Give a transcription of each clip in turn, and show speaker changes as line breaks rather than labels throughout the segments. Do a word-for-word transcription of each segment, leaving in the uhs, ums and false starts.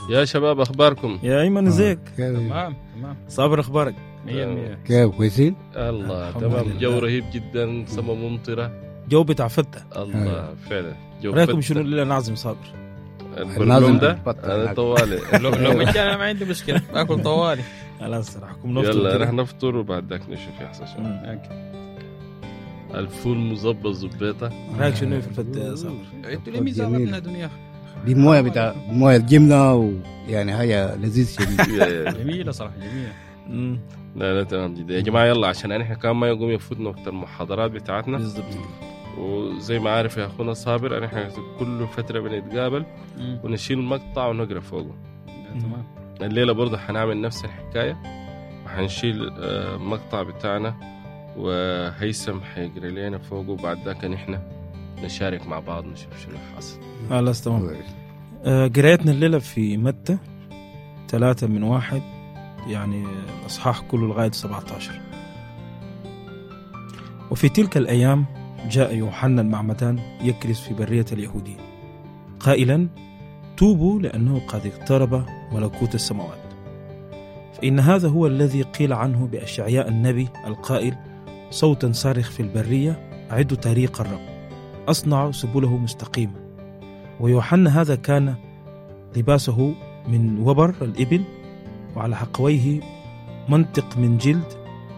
يا شباب أخباركم؟
يا أيمن ازيك؟
تمام تمام.
صابر أخبارك؟
مية مية.
كيف كويسين؟
الله تمام. جو رهيب جدا، سما ممطرة،
جو بتاع فتة.
الله فعلا جو
رأيكم
فتة.
شنو الليلة نعزم صابر؟
البرنامج ده أنا طوالي
لو لو مش أنا ما عندي مشكلة باكل طوالي.
خلاص راحكم نفطر.
يلا رح نفطر وبعد ذاك نشوف يحصل شو. الفول مزبط زبيطة.
رأيك شنو في الفتة يا صابر؟
انتوا ليه ميزاننا دنيا؟
دي مويه بتاع مويه الجبنه ويعني هاي لذيذ شديد.
جميلة صراحة جميلة.
امم
لا لا تمام جدا يا جماعة. يلا عشان احنا كمان ما يقوم يفوتنا وقت المحاضرات بتاعتنا.
بالضبط.
وزي ما عارف يا أخونا صابر احنا كل فترة بنتقابل ونشيل مقطع ونقرأ فوقه.
تمام.
الليلة برضه حنعمل نفس الحكاية وحنشيل آه، مقطع بتاعنا وهيثم حيقرأ لنا فوقه وبعد ذاك نحن نشارك مع بعض نشوف شنو حاصل.
خلاص تمام. آه، قرايتنا الليلة في متى ثلاثة من واحد، يعني الأصحاح كله لغاية سبعة عشر. وفي تلك الأيام جاء يوحنا المعمدان يكرز في برية اليهودية قائلا: توبوا لأنه قد اقترب ملكوت السماوات. فإن هذا هو الذي قيل عنه بأشعياء النبي القائل: صوتا صارخ في البرية أعدوا طريق الرب، أصنعوا سبله مستقيمة. ويوحنا هذا كان لباسه من وبر الإبل وعلى حقويه منطق من جلد،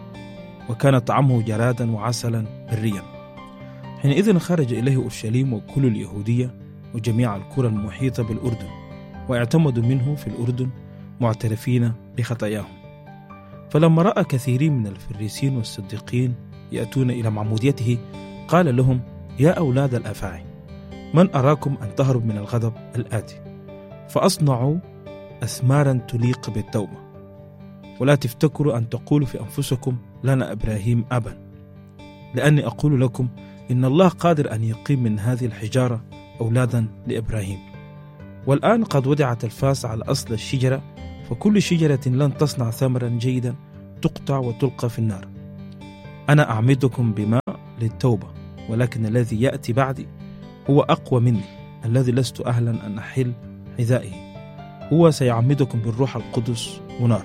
وكان طعمه جرادا وعسلا بريا. حينئذ خرج إليه أورشليم وكل اليهودية وجميع القرى المحيطة بالأردن، واعتمدوا منه في الأردن معترفين بخطاياهم. فلما رأى كثيرين من الفريسين والصديقين يأتون إلى معموديته قال لهم: يا أولاد الأفاعي، من أراكم أن تهرب من الغضب الآتي؟ فأصنعوا أثمارا تليق بالتوبة، ولا تفتكروا أن تقولوا في أنفسكم: لنا إبراهيم أبا، لأني أقول لكم إن الله قادر أن يقيم من هذه الحجارة أولادا لإبراهيم. والآن قد وضعت الفاس على أصل الشجرة، فكل شجرة لن تصنع ثمرا جيدا تقطع وتلقى في النار. أنا أعمدكم بماء للتوبة، ولكن الذي يأتي بعدي هو أقوى مني، الذي لست أهلا أن أحل حذائه. هو سيعمدكم بالروح القدس ونار،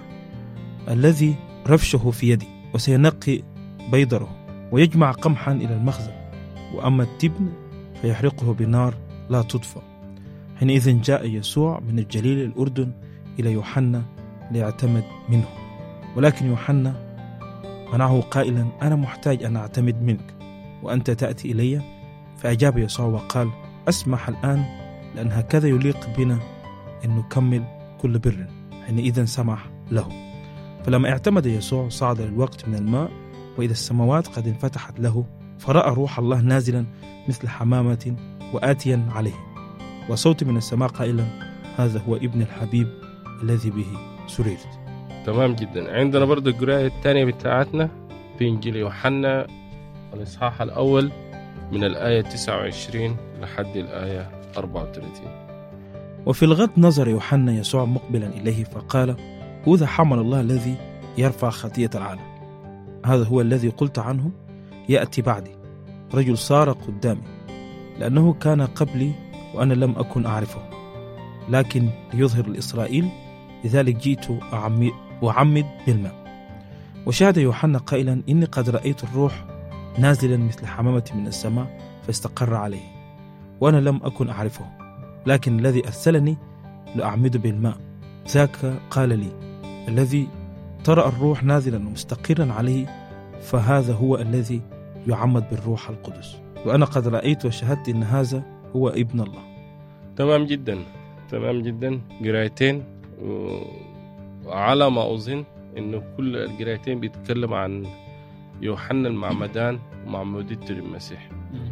الذي رفشه في يدي، وسينقي بيضره ويجمع قمحا إلى المخزن، وأما التبن فيحرقه بنار لا تطفى. حينئذ جاء يسوع من الجليل الأردن إلى يوحنا ليعتمد منه، ولكن يوحنا منعه قائلا: أنا محتاج أن أعتمد منك وأنت تأتي إلي؟ فأجاب يسوع وقال: أسمح الآن، لأن هكذا يليق بنا أن نكمل كل بر. حينئذ سمح له. فلما اعتمد يسوع صعد للوقت من الماء، وإذا السماوات قد انفتحت له، فرأى روح الله نازلا مثل حمامة وآتيا عليه، وصوت من السماء قائلا: هذا هو ابن الحبيب الذي به سررت.
تمام جدا. عندنا برضو القراءة الثانية بتاعتنا في إنجيل يوحنا الإصحاح الأول من الآية تسعة وعشرين لحد الآية أربعة وثلاثين.
وفي الغد نظر يوحنا يسوع مقبلا إليه فقال: هذا حمل الله الذي يرفع خطية العالم. هذا هو الذي قلت عنه: يأتي بعدي رجل صار قدامي، لأنه كان قبلي وأنا لم أكن أعرفه، لكن ليظهر لإسرائيل، لذلك جئت أعمد بالماء. وشهد يوحنا قائلا: إني قد رأيت الروح نازلا مثل حمامة من السماء فاستقر عليه، وأنا لم أكن أعرفه، لكن الذي أرسلني لأعمد بالماء ذاك قال لي: الذي ترى الروح نازلا ومستقرا عليه فهذا هو الذي يعمد بالروح القدس. وأنا قد رأيت وشهدت إن هذا هو ابن الله.
تمام جدا تمام جدا. قرايتين، وعلى ما أظن إنه كل القرايتين بيتكلم عن يوحنا المعمدان ومعموديته للمسيح.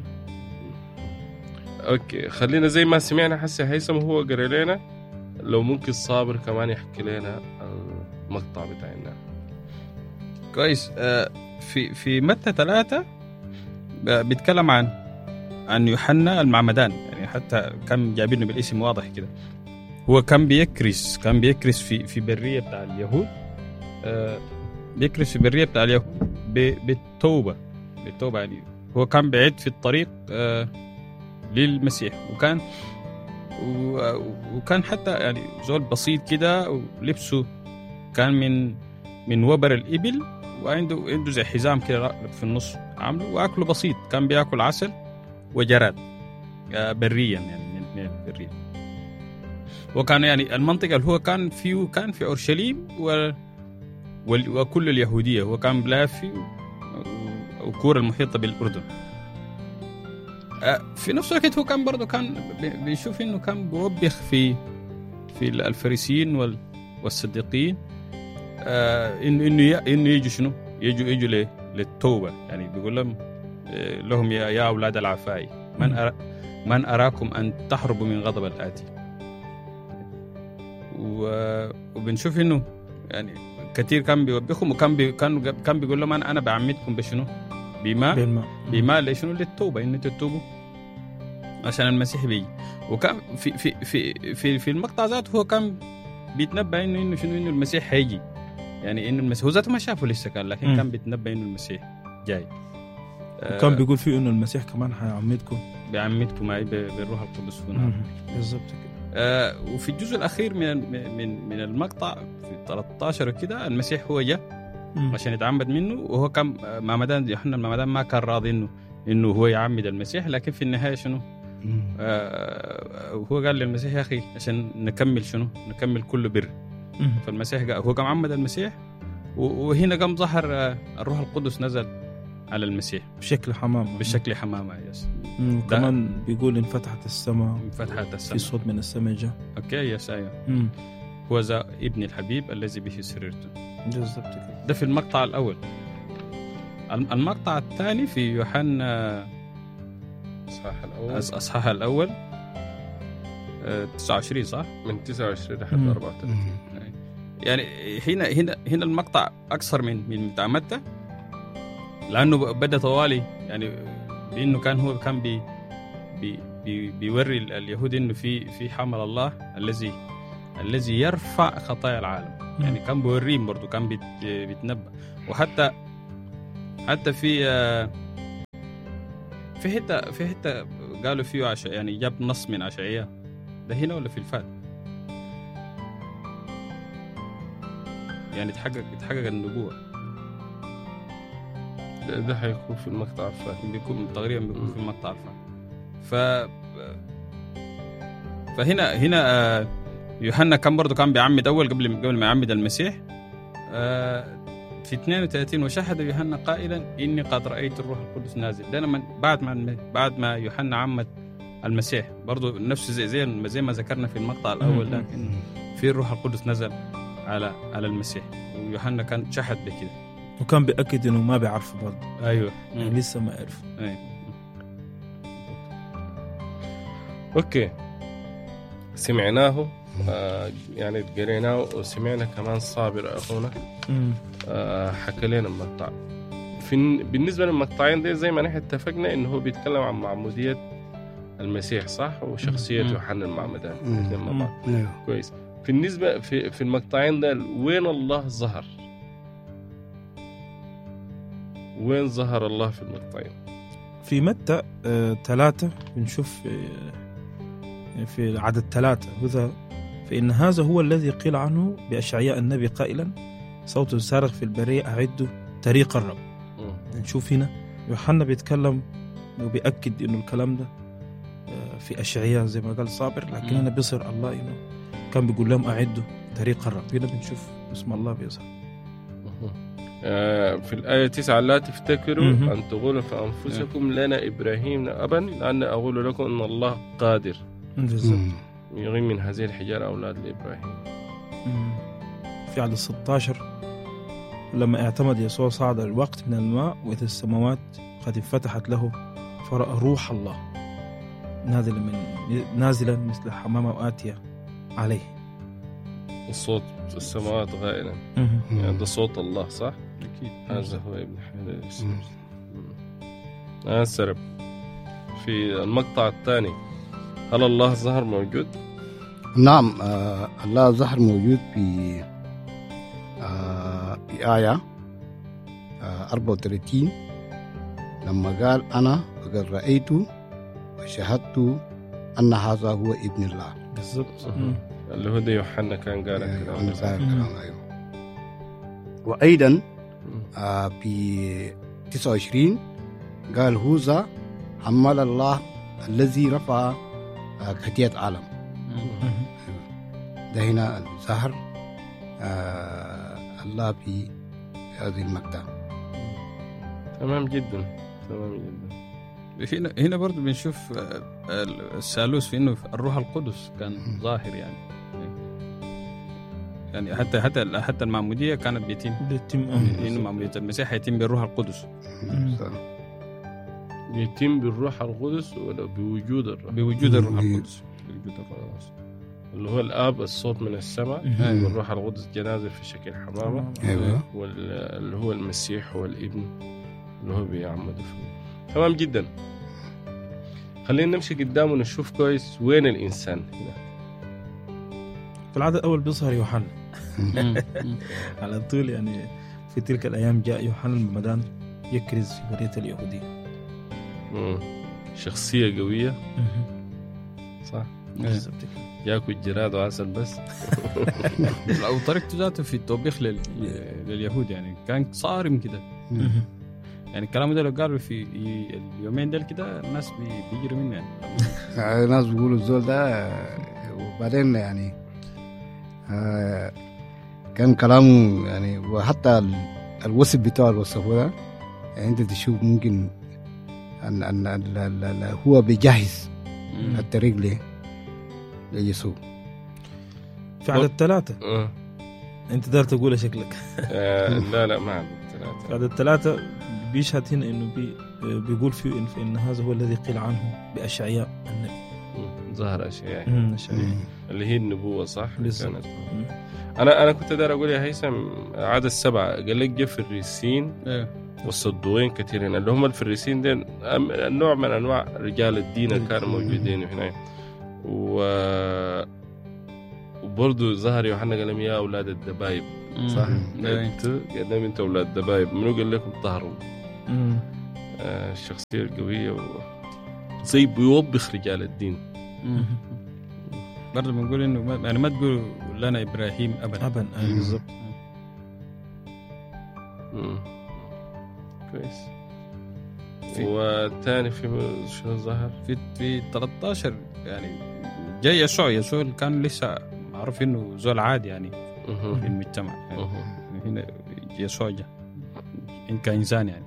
أوكي، خلينا زي ما سمعنا حسي هيثم هو قرأ لنا، لو ممكن صابر كمان يحكي لنا المقطع بتاعنا.
كويس. آه في في متى ثلاثة بيتكلم عن عن يوحنا المعمدان، يعني حتى كان جايبينه بالاسم واضح كده. هو كان بيكرس كان بيكرس في في برية بتاع اليهود، آه بيكرس في برية بتاع اليهود بالتوبة بالتوبة يعني هو كان بعيد في الطريق آه للمسيح، وكان وكان حتى يعني زول بسيط كده، ولبسه كان من من وبر الإبل، وعنده عنده زي حزام كده في النص عامله، وأكله بسيط، كان بيأكل عسل وجراد بريا يعني من البرية. وكان يعني المنطقة اللي هو كان فيه كان في أورشليم و وكل اليهودية، هو كان بلافي وكورة المحيطة بالأردن. في نفس الوقت هو كان برضه كان بيشوف إنه كان بيوبخ في في الفريسيين والصديقين، إنه إنه إنه يجوا شنو يجوا يجوا للتوبة، يعني بيقول لهم لهم يا يا أولاد العفاي من أرى من أراكم أن تحربوا من غضب الآتي. وبنشوف إنه يعني كثير كان بيوبخهم، وكان بي كان كان بيقول لهم أنا أنا بعمدكم بشنو بما بما لشنو للتوبة، إن تتوبوا عشان المسيح بيجي. وكان في في في في في المقطع ذاته هو كان بيتنبأ إنه إنه شنو إنه المسيح هيجي، يعني إنه المسيح هو ذاته ما شافه لسه كان، لكن م. كان بيتنبأ إنه المسيح جاي.
وكان بيقول فيه إنه المسيح كمان هيعمدكم
بيعمدكم أي بالروح القدس هنا
بالضبط كده.
آه وفي الجزء الأخير من من من المقطع في ثلاثة عشر كده المسيح هو جاء عشان يتعمد منه، وهو كان معمدان يوحنا المعمدان ما كان راضي إنه إنه هو يعمد المسيح، لكن في النهاية شنو آه هو قال للمسيح يا أخي عشان نكمل شنو نكمل كل بر. فالمسيح قال هو قام عمد المسيح، وهنا قام ظهر الروح القدس نزل على المسيح
بشكل حمامة
بشكل حمامة يس.
وكمان بيقول انفتحت السماء
انفتحت السماء
في صوت من السماء جاء
اوكي يس ايوه هو ذا ابن الحبيب الذي به سررت.
بالضبط كده.
ده في المقطع الأول. المقطع الثاني في يوحنا
اصحاح الاول
اصحاح الاول تسعة وعشرين صح؟
من تسعة وعشرين لحد أربعة وثلاثين.
يعني هنا هنا هنا المقطع اكثر من من بتاع متى، لانه بدا طوالي يعني بانه كان هو كان بي بي بي بيوري اليهود انه في في حمل الله الذي الذي يرفع خطايا العالم. يعني كان بيوريهم برضو، كان بيت بيتنبأ. وحتى حتى في في حته في حته قالوا فيه عش... يعني جاب نص من أشعياء، ده هنا ولا في الفات؟ يعني تحقق تحقق النبوة.
ده, ده هيكون في المقطع الفات،
بيكون تقريبا بيكون م. في المقطع الفات. ف فهنا هنا يوحنا كان برضو كان بيعمد أول قبل قبل ما يعمد المسيح في اثنين وثلاثين، وشهد يوحنا قائلا إني قد رأيت الروح القدس نازل. ده من بعد ما بعد ما يوحنا عمد المسيح برضو نفس زي زي, زي ما ذكرنا في المقطع الأول، لكن في الروح القدس نزل على على المسيح، ويوحنا كان شهد بكده،
وكان بيأكد إنه ما بيعرفه برضو.
أيوة
يعني لسه ما عرف.
أيوة.
أوكي سمعناه آه يعني قريناه وسمعنا كمان صابر أخونا آه حكى لنا المقطع. في بالنسبة للمقطعين دي زي ما نحن اتفقنا إنه هو بيتكلم عن معمودية المسيح صح، وشخصية يوحنا المعمدان الاثنين مع بعض. كويس. في النسبة في في المقطعين ده وين الله ظهر؟ وين ظهر الله في المقطعين؟
في متى آه ثلاثة بنشوف آه في عدد ثلاثة وذا فإن هذا هو الذي قيل عنه بأشعياء النبي قائلا صوت صارخ في البرية أعدوا طريق الرب. نشوف هنا يوحنا بيتكلم وبيأكد إنه الكلام ده في أشعياء زي ما قال صابر، لكن هنا بيصير الله إنه كان بيقول لهم أعدوا طريق الرب. هنا بنشوف اسم الله بيظهر
في الآية تسعة لا تفتكروا أن تقولوا في أنفسكم لنا إبراهيم أبا لأن أقول لكم أن الله قادر يغيم من هذه الحجارة أولاد لإبراهيم.
في عدد ستة عشر لما اعتمد يسوع صعد الوقت من الماء وإذا السماوات قد انفتحت له فرأى روح الله نازلا من نازلا مثل حمامة وآتية عليه.
الصوت في السماوات غائلا يعني ده صوت الله صح؟
أكيد
هذا هو ابن حلال السماوات. آه سرب. في المقطع الثاني هل الله ظهر موجود؟
نعم آه الله ظهر موجود في آه في آية آه أربعة وثلاثين لما قال أنا وقد رأيت وشهدت أن هذا هو ابن الله.
بالضبط.
مم. اللي هو ده يوحنا كان قال كده.
يوحنا قال كده. أيوه. وأيضا آه في تسعة وعشرين قال هوذا حمل الله الذي رفع آه خطيئة عالم. ده هنا الظهر آه الله في هذه المقطع.
تمام جدا تمام جدا.
هنا هنا برضو بنشوف الثالوث في انه الروح القدس كان ظاهر يعني يعني حتى حتى حتى المعموديه كانت بيتم
بيتم
انه معموديه المسيح يتم بالروح القدس.
يتم بالروح القدس ولا بوجود الروح؟
بوجود الروح القدس. بوجود الروح القدس
اللي هو الاب الصوت من السماء والروح القدس جنازه في شكل حمامه.
ايوه.
واللي هو المسيح هو الابن اللي هو بيعمد فيه. تمام جدا. خلينا نمشي قدام ونشوف كويس وين الانسان هنا.
في العدد الأول بيظهر يوحنا على طول يعني. في تلك الأيام جاء يوحنا المعمدان يكرز في برية اليهودية.
مم. شخصية قوية صح؟ ياكل جراد وعسل بس.
أو طريقته ذاته في التوبيخ لل... لليهود يعني كان صارم كده يعني. الكلام ده لو قالوا في اليومين دول كده الناس بيجروا منه يعني.
الناس بيقولوا الزول ده. وبعدين يعني آه كان كلامه يعني. وحتى الوصف بتاعه الوصفه ده يعني انت تشوف ممكن ان ان, أن, أن, أن هو بيجهز الطريق له ليسوع.
في عدد ثلاثة
أه.
انت دار تقول شكلك.
آه لا لا ما عدد ثلاثة.
في عدد ثلاثة بيشهد هنا انه بي بيقول فيه إن, إن هذا هو الذي قيل عنه بأشعياء النبي.
ظهر أشعياء اللي هي النبوة صح.
كانت.
أنا أنا كنت دار أقول يا هيثم عدد السبعة قال لك جاء الفريسين والصدوقين كثيرين اللي هم الفريسين دين نوع من أنواع رجال الدين كانوا موجودين هنا. و وبرضه ظهر يوحنا قال لهم يا أولاد الدبايب صح. أنتوا قدام أنتوا أولاد الدبايب منو قال لكم ظهروا. آه الشخصية القوية و... زي بيوبخ رجال الدين.
برضه بنقول إنه ما يعني ما تقولوا لنا إبراهيم أبا
أبا. أي بالضبط.
كويس. والثاني في شنو ظهر
في في ثلاثة عشر يعني جاي يسوع. يسوع كان لسه معروف إنه زول عادي يعني في المجتمع يعني. هنا يسوع جاء إن كإنسان يعني.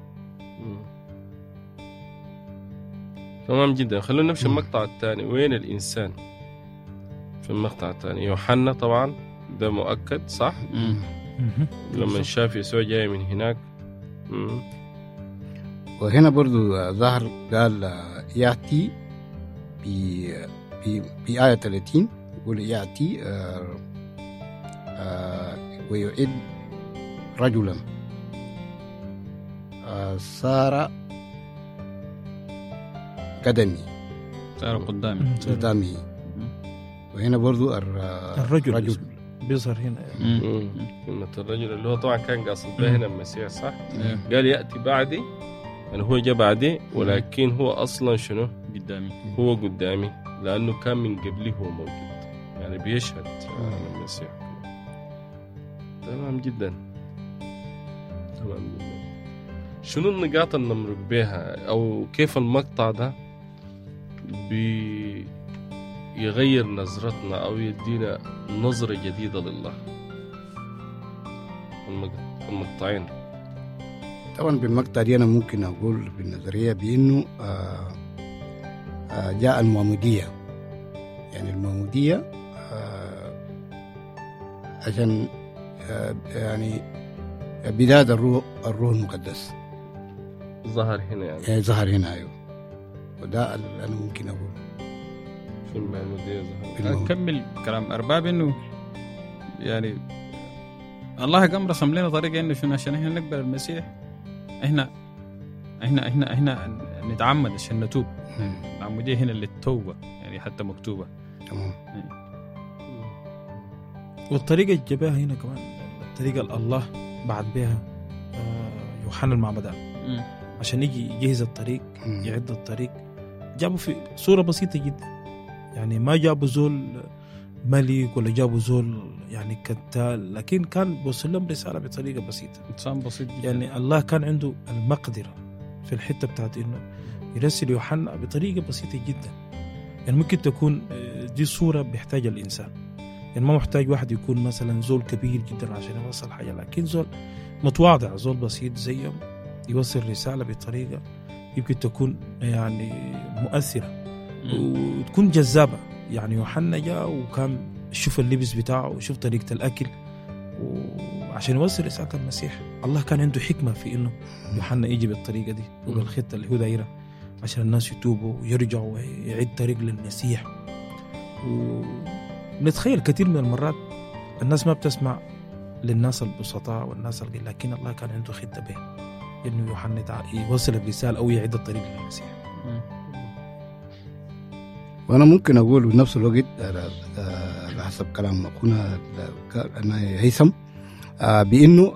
تمام جدا. خلونا نمشي المقطع الثاني. وين الإنسان في المقطع الثاني؟ يوحنا طبعا ده مؤكد صح. لما شاف يسوع جاي من هناك. مم.
وهنا برضو ظهر قال يأتي في في في آية ثلاثين يقول يأتي آه آه ويعد رجلا آه صار قدمي
صار قدامي
قدامي. وهنا برضو الرجل
الرجل بيظهر هنا
كلمة الرجل اللي هو طبعا كان قاصد به هنا المسيح صح. قال يأتي بعدي يعني هو جاء بعدي ولكن هو أصلا شنو
قدامي.
هو قدامي لأنه كان من قبله هو موجود يعني بيشهد عن المسيح. تمام جدا تمام جدا. شنو النقاط اللي نمرق بها أو كيف المقطع ده بيغير نظرتنا أو يدينا نظرة جديدة لله؟ المقطعين
طبعا بالمقطع دي أنا ممكن أقول بالنظرية بأنه آه آه جاء المعمودية يعني المعمودية آه عشان آه يعني بداية الروح الروح المقدس
ظهر هنا يعني,
يعني ظهر هنا أيوه. وده اللي أنا ممكن أقول
في المعمودية ظهر.
أكمل كلام أرباب إنه يعني الله قام رسم لنا طريقة إنه شنو عشان إحنا نقبل المسيح إحنا إحنا إحنا إحنا نتعمد عشان نتوب. المعمودية هنا للتوبة يعني حتى مكتوبة.
تمام.
والطريقة الجباها هنا كمان الطريقة الله بعد بها يوحنا المعمدان عشان يجي يجهز الطريق يعد الطريق جابوا في صورة بسيطة جدا يعني ما جابوا زول ملك ولا جابوا زول يعني كتال، لكن كان بيوصل لهم رسالة بطريقة بسيطة.
إنسان بسيط جدا.
يعني الله كان عنده المقدرة في الحتة بتاعت إنه يرسل يوحنا بطريقة بسيطة جدا. يعني ممكن تكون دي صورة بيحتاج الإنسان، يعني ما محتاج واحد يكون مثلا زول كبير جدا عشان يوصل حاجة، لكن زول متواضع، زول بسيط زيهم يوصل رسالة بطريقة يمكن تكون يعني مؤثرة وتكون جذابة. يعني يوحنا جاء وكان شوف اللبس بتاعه وشوف طريقة الأكل وعشان يوصل رسالة المسيح. الله كان عنده حكمة في إنه يوحنا يجي بالطريقة دي وبالخطة اللي هو دايرة عشان الناس يتوبوا ويرجعوا ويعيد طريق للمسيح. ونتخيل كثير من المرات الناس ما بتسمع للناس البسطاء والناس القليل، لكن الله كان عنده خطة به إنه يوحنا يوصل الرسالة أو يعيد الطريق للمسيح.
وأنا ممكن أقول بنفس الوقت على حسب كلام أخونا هيثم بأنه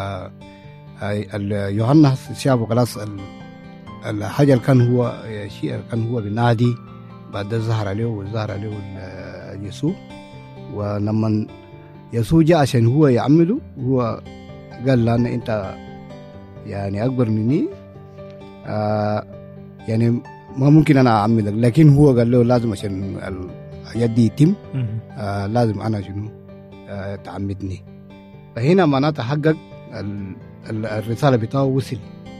يوحنا شافه خلاص الحاجة اللي كان هو شيء كان هو بنادي بعد ظهر عليه وظهر عليه يسوع. ولما يسوع جاء عشان هو يعمله هو قال له أنت يعني أكبر مني آه يعني ما ممكن أنا أعملك، لكن هو قال له لازم عشان الحاجات دي يتم آه لازم أنا شنو آه تعمدني. فهنا معناتها حقق الرسالة بتاعه وصل.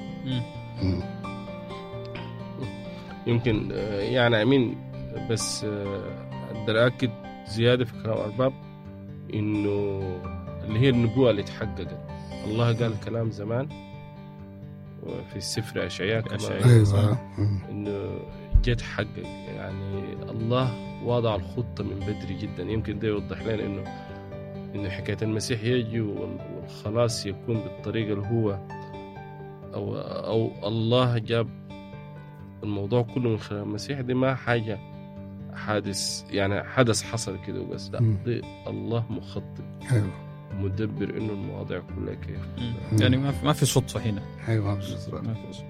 يمكن يعني أمين بس أقدر أكد زيادة في كلام أرباب إنه اللي هي النبوة اللي تحققت. الله قال كلام زمان وفي السفر أشعياء كمان
أيوة.
إنه جت حقق. يعني الله وضع الخطة من بدري جدا. يمكن ده يوضح لنا إنه إنه حكاية المسيح يجي والخلاص يكون بالطريقة اللي هو أو أو الله جاب الموضوع كله من خلال المسيح. دي ما حاجة حادث يعني حدث حصل كده وبس، لا دي الله مخطط
أيوة.
مدبر إنه المواضيع كلها كيف
يعني ما في ما في صدفة هنا.
أيوة ما في صدفة.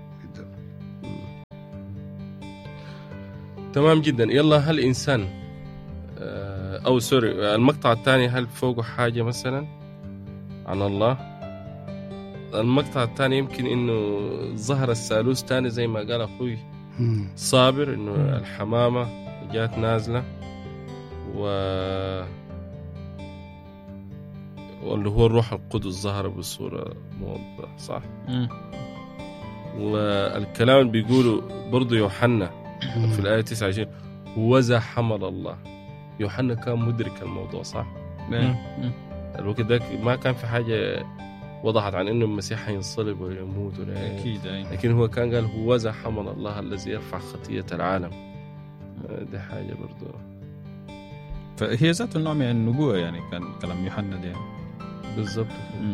تمام جدا. يلا هل إنسان أو سوري المقطع الثاني هل فوقه حاجة مثلا عن الله؟ المقطع الثاني يمكن إنه ظهر الثالوث تاني زي ما قال أخوي صابر إنه الحمامة جات نازلة و واللي هو الروح القدس ظهر بصورة موضحة صح؟
مم.
والكلام اللي بيقوله برضو يوحنا في الآية تسعة وعشرين وذا حمل الله. يوحنا كان مدرك الموضوع صح؟
مم.
الوقت ذاك ما كان في حاجة وضحت عن إنه المسيح ينصلب ويموت ولا
أكيد أي.
لكن هو كان قال هو ذا حمل الله الذي يرفع خطية العالم. دي حاجة برضو
فهي ذات النوع من النبوة يعني كان كلام يوحنا ده
بالضبط.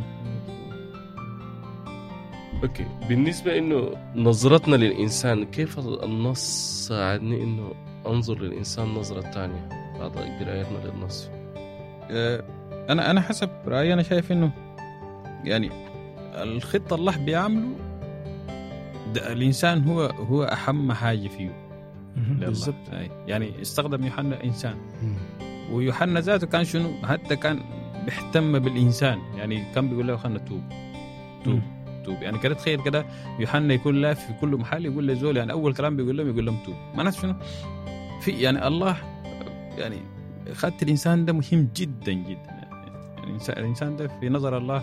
اوكي بالنسبة انه نظرتنا للإنسان كيف النص ساعدني انه انظر للإنسان نظرة تانية بعد قراءتنا للنص؟
انا انا حسب رأيي انا شايف انه يعني الخطة الله بيعمله الإنسان هو هو أهم حاجة فيه بالضبط. يعني استخدم يوحنا إنسان ويوحنا ذاته كان شنو حتى كان بيهتم بالإنسان. يعني كان بيقول له خلنا توب توب توب. يعني كده تخيل كده يوحنا يكون لا في كل محل يقول لزول يعني أول كلام بيقول لهم يقول لهم توب. معناته شنو في يعني الله يعني خدت الإنسان ده مهم جدا جدا. يعني الإنسان ده في نظر الله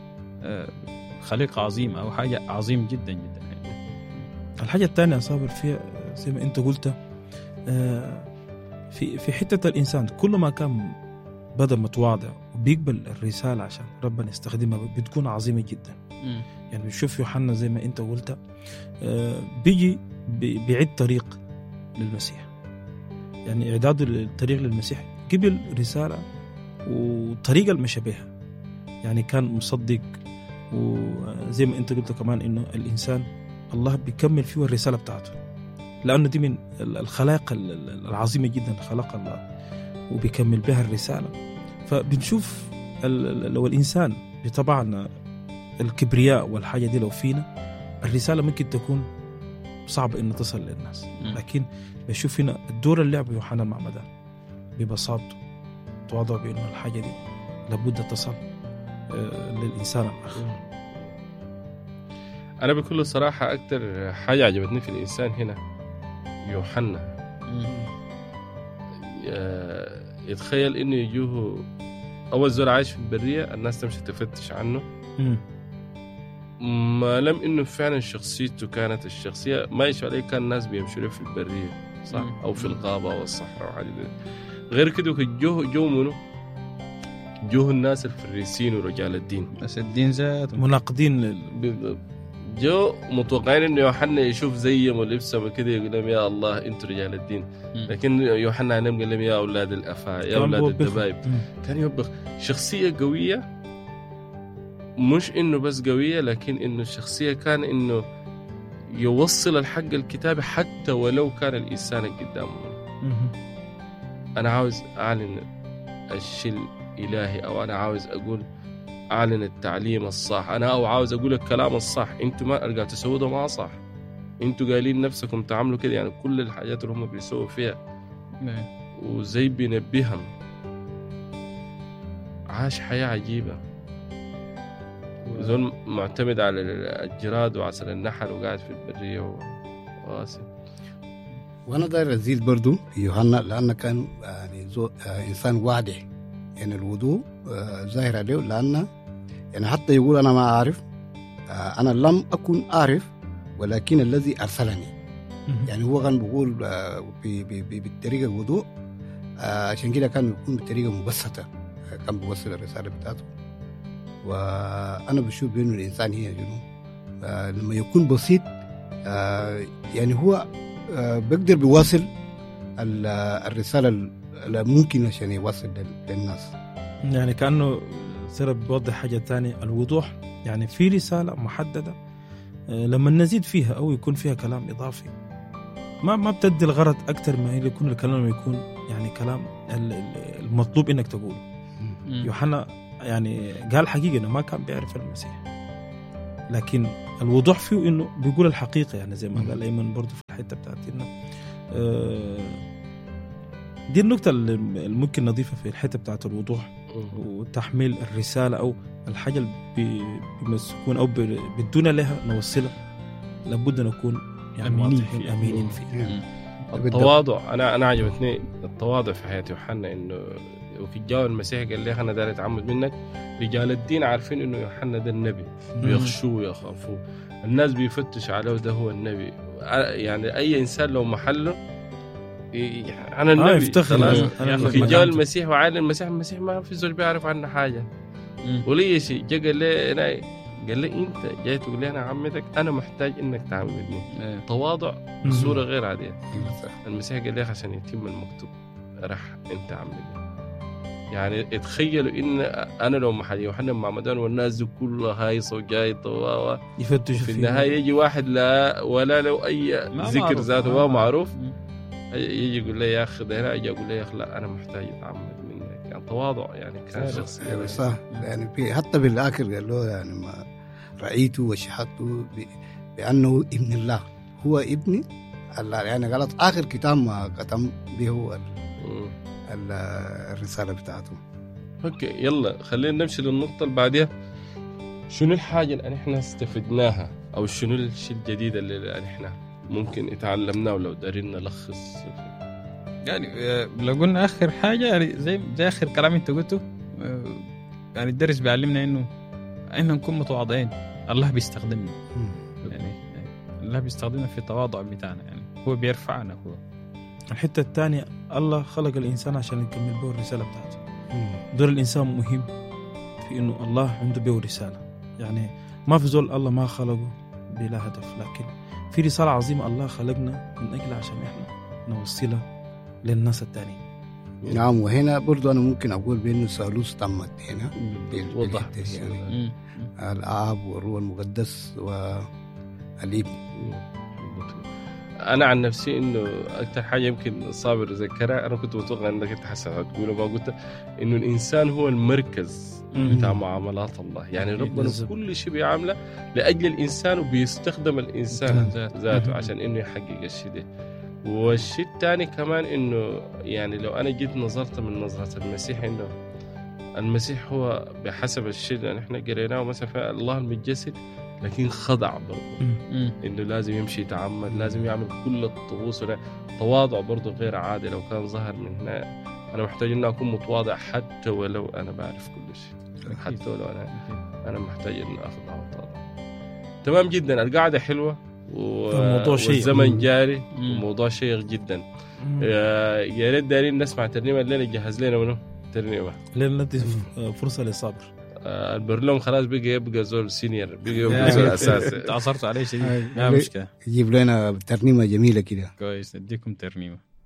خليقة عظيمة أو حاجة عظيم جدا جدا.
الحاجة الثانية صابر فيها زي ما أنت قلت في في حتة الإنسان كل ما كان بدأ متواضع وبيقبل الرسالة عشان ربنا يستخدمها بتكون عظيمة جدا.
م.
يعني بنشوف يوحنا زي ما أنت قلت بيجي بيعد طريق للمسيح. يعني إعداده للطريق للمسيح قبل رسالة وطريقة المشابهة. يعني كان مصدق وزي ما أنت قلت كمان إنه الإنسان الله بيكمل فيه الرسالة بتاعته لأنه دي من الخلاق العظيمة جدا خلق الله وبيكمل بها الرسالة. فبنشوف لو الإنسان بطبعنا الكبرياء والحاجة دي لو فينا الرسالة ممكن تكون صعب إنه تصل للناس.
مم.
لكن بشوف هنا الدور اللي لعبه يوحنا المعمدان ببساطته تواضع بأنه الحاجة دي لابد تصل آه، للإنسان الآخر.
أنا بكل صراحة أكتر حاجة عجبتني في الإنسان هنا يوحنا. آه، يتخيل إنه يجوه أول زول عايش في البرية الناس تمشي تفتش عنه،
مم.
ما لم إنه فعلا شخصيته كانت الشخصية ما يشوف عليه كان الناس بيمشوا له في البرية صح
مم.
أو في الغابة أو الصحراء وحاجة دي. غير كده جوه جو منه جوه الناس الفريسين ورجال الدين
بس الدين ذات
مناقضين لل...
بالضبط. جو متوقعين انه يوحنا يشوف زيهم ولبسهم وكده يقول لهم يا الله انتوا رجال الدين، لكن يوحنا عليهم قال لهم يا اولاد الافا يا اولاد الدبايب. كان يوبخ شخصيه قويه، مش انه بس قويه لكن انه الشخصيه كان انه يوصل الحق الكتابي حتى ولو كان الانسان قدامه. انا عاوز اعلن الشيء الالهي او انا عاوز اقول أعلن التعليم الصح، أنا أو عاوز أقول الكلام الصح، أنتوا ما أرجع تسووا ده ما صح، أنتوا قايلين نفسكم تعملوا كده. يعني كل الحاجات اللي هم بيسووا فيها وزي بينبههم. عاش حياة عجيبة، زول معتمد على الجراد وعسل النحل وقاعد في البرية وواسع.
وأنا داير أزيد برضو يوحنا لأنه كان يعني زو آه إنسان واضح، يعني الوضوء آه ظاهر عليه، لأنه يعني حتى يقول أنا ما أعرف، آه أنا لم أكن أعرف ولكن الذي أرسلني. يعني هو كان بيقول آه بالطريقة الوضوء، آه عشان كده كان يكون بطريقة مبسطة، آه كان بيوصل الرسالة بتاعته. وأنا بشوف بأنه الإنسان هي جنوب آه لما يكون بسيط آه يعني هو آه بيقدر بيواصل الرسالة اللي ممكن عشان يوصل للناس.
يعني كأنه سيرة بيوضح حاجة تانية، الوضوح يعني في رسالة محددة آه لما نزيد فيها أو يكون فيها كلام إضافي ما ما بتدي الغرض أكتر ما يكون الكلام يكون يعني كلام المطلوب إنك تقوله. يوحنا يعني قال حقيقة إنه ما كان بيعرف المسيح، لكن الوضوح فيه إنه بيقول الحقيقة. يعني زي ما قال أيمن برضو في الحتة بتاعتنا آه دي النقطة اللي ممكن نضيفها في الحتة بتاعت الوضوح وتحميل الرسالة أو الحاجة اللي بمسكون أو بدون لها نوصلها، لابد نكون يعني واضحين أمينين فيه.
التواضع، أنا أنا عجبتني التواضع في حياة يوحنا، إنه وفي الجو المسيح قال لي أنا داري أتعمد منك. رجال الدين عارفين إنه يوحنا ده النبي، بيخشوه ويخافوه، الناس بيفتش عليه ده هو النبي. يعني أي إنسان لو محله أنا النبي
آه يفتخر.
في جو المسيح وعالم المسيح المسيح ما في زول بيعرف عنه حاجة ولي شيء. جا قال لي أنا قال لي أنت جاي تقول لي أنا عمتك، أنا محتاج إنك تعمدني. تواضع بصورة غير عادية. المسيح قال لي عشان يتم المكتوب راح أنت عمدني. يعني اتخيلوا إن أنا لو محل يوحنا المعمدان والناس دي كلها هايصة وجاي طواوا
يفتشوا
في النهاية يجي واحد لا ولا لو أي ذكر ذاته ما معروف يجي يقول لي يا أخي ده هنا، يجي يقول لي يا أخي لا أنا محتاج أتعمد منك. يعني تواضع يعني كان شخصية
صح. يعني في حتى بالآخر قال له يعني ما رأيته وشهدته بأنه ابن الله، هو ابن الله. يعني قالت آخر كتاب ما ختم به هو الرسالة بتاعته.
اوكي يلا خلينا نمشي للنقطة اللي بعدها. شنو الحاجة اللي احنا استفدناها او شنو الشيء الجديد اللي احنا ممكن اتعلمناه ولو دارين نلخص؟
يعني لو قلنا اخر حاجة يعني زي زي اخر كلام انت قلته، يعني الدرس بيعلمنا انه احنا نكون متواضعين، الله بيستخدمنا. يعني الله بيستخدمنا في التواضع بتاعنا، يعني هو بيرفعنا. هو
الحتة الثانية الله خلق الإنسان عشان يكمل به الرسالة بتاعته. دور الإنسان مهم في إنه الله عنده به رسالة. يعني ما في زول الله ما خلقه بلا هدف، لكن في رسالة عظيمة الله خلقنا من أجل عشان إحنا نوصلها للناس التانيين.
نعم. وهنا برضو أنا ممكن أقول بأنه الثالوث تمت هنا
وضح
يعني الآب والروح المقدس والابن.
انا عن نفسي انه اكثر حاجه يمكن صابر ذكرها، انا كنت متوقع انك انت حسن هتقول ما قلت، انه الانسان هو المركز بتاع معاملات الله. يعني ربنا كل شيء بيعمله لاجل الانسان، وبيستخدم الانسان ذاته عشان انه يحقق الشيء ده. والشيء الثاني كمان انه يعني لو انا جيت نظرت من نظره المسيح، انه المسيح هو بحسب الشيء اللي احنا قريناه مثلا في الله المتجسد، لكن خضع برضه، انه لازم يمشي يتعمد، لازم يعمل كل الطقوس، تواضع برضه غير عادي. لو كان ظهر من هنا انا محتاج ان اكون متواضع حتى ولو انا بعرف كل شيء، حتى ولو انا انا محتاج ان اخضع واتواضع. تمام جدا، القعده حلوه والزمن جاري وموضوع شيق جدا. يا ريت دارين نسمع ترنيمه الليله، جهز لنا منه ترنيمه
لينا ندي فرصه لصابر.
البرلوم خلاص بقى يبقى زول سينيور، بقى يبقى زول اساسي.
تعصرت عليه شديد، لا مشكله.
يجيب لنا ترنيمه جميله كده.
كويس، نديكم ترنيمه.